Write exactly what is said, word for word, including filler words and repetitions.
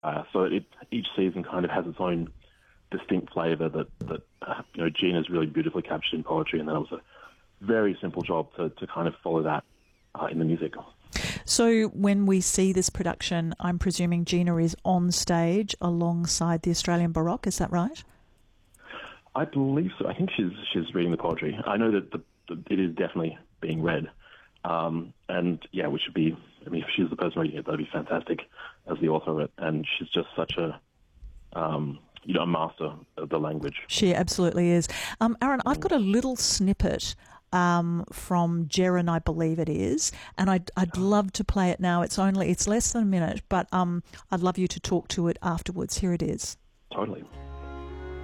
Uh, so it, each season kind of has its own distinct flavour that, that uh, you know, Gina's really beautifully captured in poetry, and then it was a very simple job to, to kind of follow that uh, in the music. So when we see this production, I'm presuming Gina is on stage alongside the Australian Baroque, is that right? I believe so. I think she's she's reading the poetry. I know that the, the, it is definitely being read. Um, and yeah, which would be, I mean, if she's the person reading it, that'd be fantastic as the author of it. And she's just such a, um, you know, a master of the language. She absolutely is. Um, Aaron, I've got a little snippet um, from Gerrin, I believe it is, and I'd, I'd love to play it now. It's only, it's less than a minute, but um, I'd love you to talk to it afterwards. Here it is. Totally.